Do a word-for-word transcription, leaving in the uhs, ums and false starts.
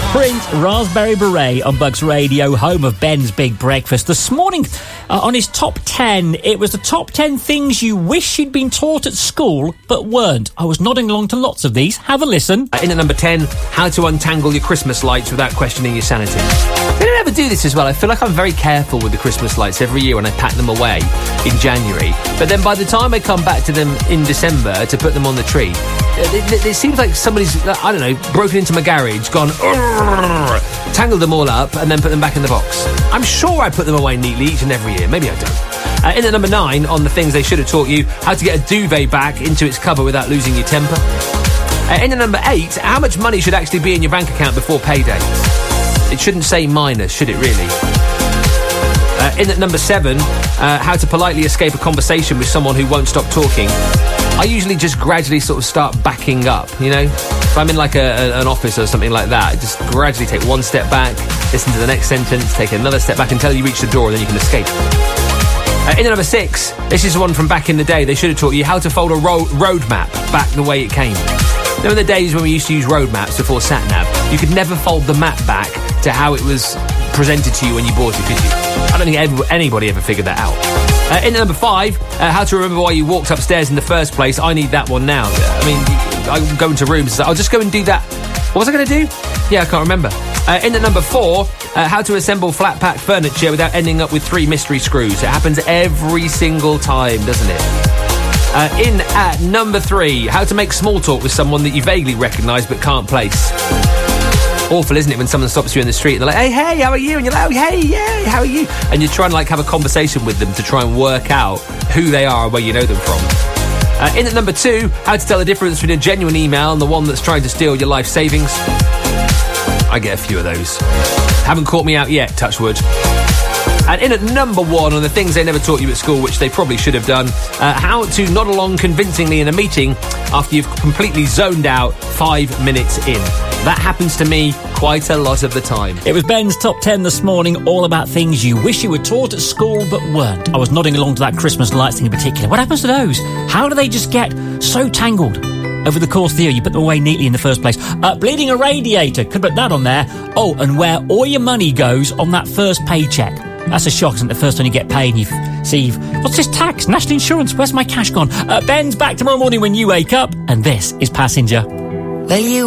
Prince, Raspberry Beret on Bugs Radio, home of Ben's Big Breakfast. This morning, uh, on his top ten, it was the top ten things you wish you'd been taught at school but weren't. I was nodding along to lots of these. Have a listen. Uh, in at number ten, how to untangle your Christmas lights without questioning your sanity. I don't ever do this as well. I feel like I'm very careful with the Christmas lights every year when I pack them away in January. But then by the time I come back to them in December to put them on the tree, it, it, it seems like somebody's, I don't know, broken into my garage, gone, tangled them all up and then put them back in the box. I'm sure I put them away neatly each and every year. Maybe I don't. Uh, in at number nine, on the things they should have taught you, how to get a duvet back into its cover without losing your temper. Uh, in at number eight, how much money should actually be in your bank account before payday? It shouldn't say minus, should it really? Uh, in at number seven, uh, how to politely escape a conversation with someone who won't stop talking. I usually just gradually sort of start backing up, you know? If I'm in like a, a, an office or something like that, just gradually take one step back, listen to the next sentence, take another step back until you reach the door and then you can escape. Uh, in at number six, this is one from back in the day. They should have taught you how to fold a ro- road map back the way it came. You know, in the days when we used to use road maps before sat-nav, you could never fold the map back to how it was presented to you when you bought it, could you? I don't think ever, anybody ever figured that out. Uh, in at number five, uh, how to remember why you walked upstairs in the first place. I need that one now. I mean, I go into rooms and say, I'll just go and do that. What was I going to do? Yeah, I can't remember. Uh, in at number four, uh, how to assemble flat-pack furniture without ending up with three mystery screws. It happens every single time, doesn't it? Uh, in at number three, how to make small talk with someone that you vaguely recognise but can't place. Awful, isn't it, when someone stops you in the street and they're like, hey, hey, how are you? And you're like, oh, hey, yeah, how are you? And you're trying to, like, have a conversation with them to try and work out who they are and where you know them from. Uh, in at number two, how to tell the difference between a genuine email and the one that's trying to steal your life savings. I get a few of those. Haven't caught me out yet, touch wood. And in at number one, on the things they never taught you at school, which they probably should have done, uh, how to nod along convincingly in a meeting after you've completely zoned out five minutes in. That happens to me quite a lot of the time. It was Ben's Top ten this morning, all about things you wish you were taught at school but weren't. I was nodding along to that Christmas lights thing in particular. What happens to those? How do they just get so tangled? Over the course of the year, you put them away neatly in the first place. Uh, bleeding a radiator, could put that on there. Oh, and where all your money goes on that first paycheck. That's a shock, isn't it? The first time you get paid and you f- see, what's this tax? National insurance? Where's my cash gone? Uh, Ben's back tomorrow morning when you wake up. And this is Passenger. Well, you